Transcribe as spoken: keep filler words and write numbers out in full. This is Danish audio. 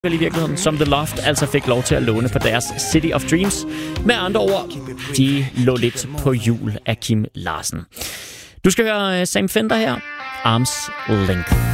i virkeligheden, som The Loft altså fik lov til at låne på deres City of Dreams. Med andre ord, de lå lidt på hjul af Kim Larsen. Du skal høre Sam Fender her, Arms Length.